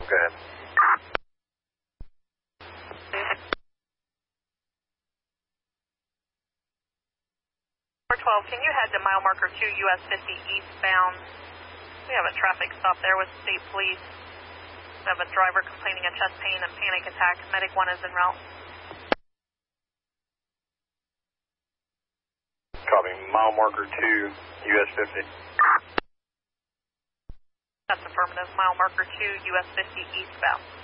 Go ahead. 412, can you head to mile marker 2, US 50 eastbound? We have a traffic stop there with state police. We have a driver complaining of chest pain and panic attack. Medic 1 is en route. Copy. Mile marker 2, US 50. That's affirmative. Mile marker 2, US 50 eastbound.